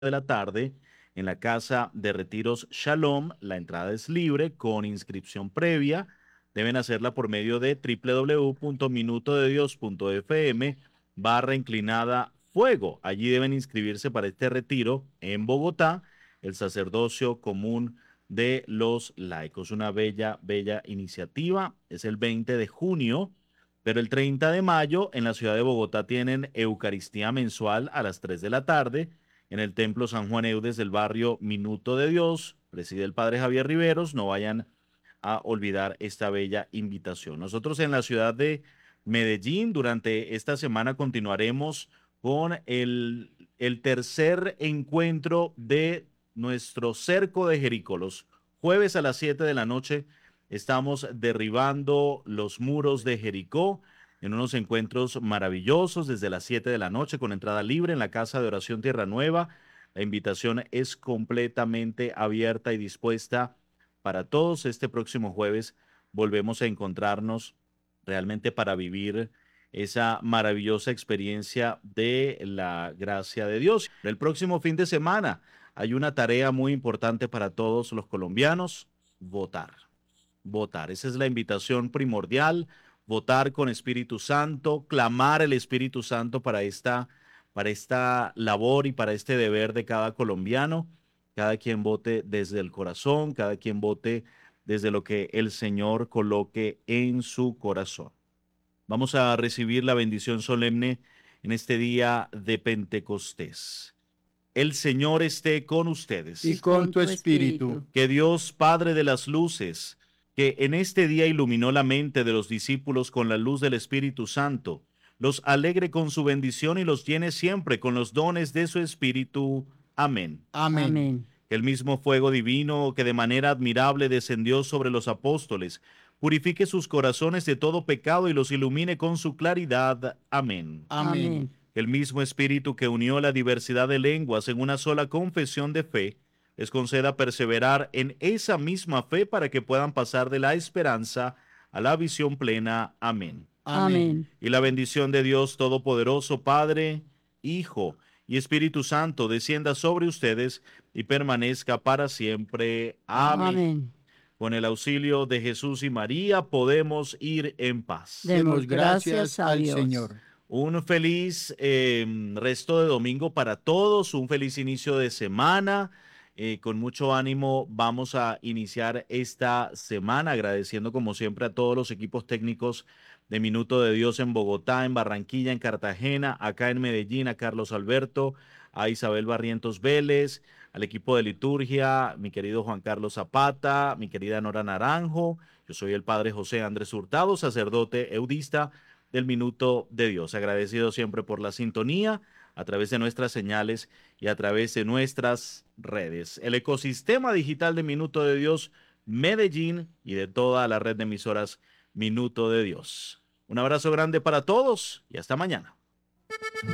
de la tarde en la Casa de Retiros Shalom. La entrada es libre con inscripción previa. Deben hacerla por medio de www.minutodedios.fm /inclinada fuego. Allí deben inscribirse para este retiro en Bogotá, el sacerdocio común de los laicos. Una bella, bella iniciativa. Es el 20 de junio, pero el 30 de mayo en la ciudad de Bogotá tienen Eucaristía mensual a las 3 de la tarde en el Templo San Juan Eudes del barrio Minuto de Dios. Preside el padre Javier Riveros. No vayan a olvidar esta bella invitación. Nosotros en la ciudad de Medellín durante esta semana continuaremos con el tercer encuentro de nuestro cerco de Jericó. Los jueves a las 7 de la noche estamos derribando los muros de Jericó en unos encuentros maravillosos desde las 7 de la noche con entrada libre en la Casa de Oración Tierra Nueva. La invitación es completamente abierta y dispuesta para todos. Este próximo jueves volvemos a encontrarnos realmente para vivir esa maravillosa experiencia de la gracia de Dios. El próximo fin de semana hay una tarea muy importante para todos los colombianos: votar. Votar. Esa es la invitación primordial: votar con Espíritu Santo, clamar el Espíritu Santo para esta labor y para este deber de cada colombiano. Cada quien vote desde el corazón, cada quien vote desde lo que el Señor coloque en su corazón. Vamos a recibir la bendición solemne en este día de Pentecostés. El Señor esté con ustedes. Y con tu espíritu. Que Dios, Padre de las luces, que en este día iluminó la mente de los discípulos con la luz del Espíritu Santo, los alegre con su bendición y los llene siempre con los dones de su Espíritu. Amén. Amén. Amén. Que el mismo fuego divino que de manera admirable descendió sobre los apóstoles purifique sus corazones de todo pecado y los ilumine con su claridad. Amén. Amén. Que el mismo Espíritu que unió la diversidad de lenguas en una sola confesión de fe les conceda perseverar en esa misma fe para que puedan pasar de la esperanza a la visión plena. Amén. Amén. Y la bendición de Dios Todopoderoso, Padre, Hijo y Espíritu Santo, descienda sobre ustedes y permanezca para siempre. Amén. Amén. Con el auxilio de Jesús y María podemos ir en paz. Demos gracias a al Dios. Señor. Un feliz resto de domingo para todos, un feliz inicio de semana. Con mucho ánimo vamos a iniciar esta semana agradeciendo como siempre a todos los equipos técnicos de Minuto de Dios en Bogotá, en Barranquilla, en Cartagena, acá en Medellín, a Carlos Alberto, a Isabel Barrientos Vélez, al equipo de liturgia, mi querido Juan Carlos Zapata, mi querida Nora Naranjo. Yo soy el padre José Andrés Hurtado, sacerdote eudista del Minuto de Dios. Agradecido siempre por la sintonía a través de nuestras señales y a través de nuestras redes. El ecosistema digital de Minuto de Dios Medellín y de toda la red de emisoras Minuto de Dios. Un abrazo grande para todos y hasta mañana.